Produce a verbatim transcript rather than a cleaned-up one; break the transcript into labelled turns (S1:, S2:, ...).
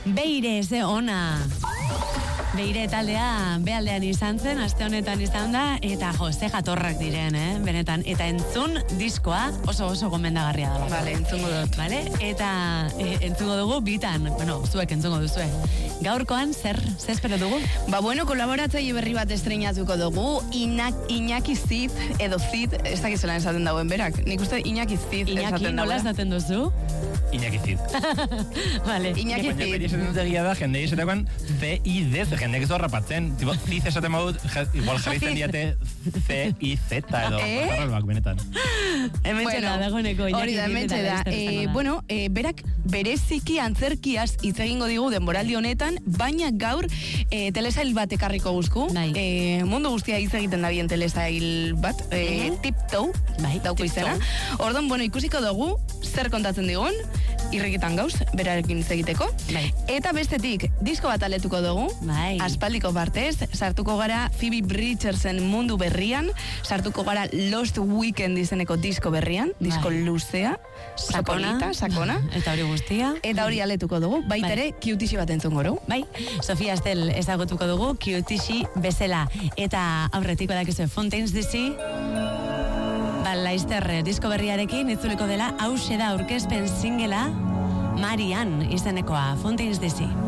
S1: Beire, ze ona. Beire taldea behaldean izan zen, aste honetan izan da, eta jo, ze jatorrak diren, eh? Benetan, eta entzun diskoa oso oso gomendagarria da.
S2: Vale, entzungo dut.
S1: Vale? Eta e, entzungo dugu bitan, bueno, zuek entzungo duzue. Gaurkoan, zer, zer espero dugu?
S2: Ba, bueno, kolaboratzaile berri bat estreinatuko dugu, Inak, Iñaki Zid, edo Zid, ez dakizelan esaten dauen berak. Nik uste Iñaki Zid
S1: Iñaki,
S2: esaten dauen.
S1: nola esaten duzu?
S3: Iñaki Zid.
S1: Vale.
S2: Iñaki
S3: Baina
S2: Zid.
S3: beti esaten dut egia da, jende esatekoan C I D, jendeak ez du harrapatzen. Tipo, Zid esaten badut, igual jarraitzen diate C I Z edo.
S2: Eh?
S3: Zarralbak, benetan.
S1: Hemen
S2: Bueno,
S1: txera dagoeneko Iñaki
S2: hori da,
S1: Zid
S2: hemen
S1: eta
S2: da.
S1: laster
S2: Eh,
S1: izango da.
S2: bueno, eh, berak bereziki antzerkiaz hitz egingo digu denboraldi honetan, baina gaur eh, telesail bat ekarriko guzku.
S1: Bai.
S2: Eh, mundu guztia hitz egiten da bien telesail bat, eh,
S1: Mhm.
S2: Tiptoe,
S1: Bai,
S2: dauko
S1: Tiptoe.
S2: izena. Orduan, bueno, ikusiko dugu, zer kontatzen digun, irrikitan gauz, berarekin hitz egiteko.
S1: Bai.
S2: Eta bestetik, disko bat aletuko dugu,
S1: Bai.
S2: aspaldiko partez, sartuko gara Phoebe Bridgersen mundu berrian, sartuko gara Lost Weekend izeneko disko berrian, disko
S1: Bai.
S2: luzea, oso polita, sakona.
S1: Eta hori guztia.
S2: Eta hori aletuko dugu, baita
S1: Bai.
S2: ere, kiutixi bat entzungo dugu.
S1: Bai, Sofia Astel ezagutuko dugu, Kiutixi bezala. Eta aurretiko dakizue Fontaines D C, ba, Laizter disko berriarekin itzuliko dela, hause da aurkezpen singela, Marian izenekoa, Fontaines D C.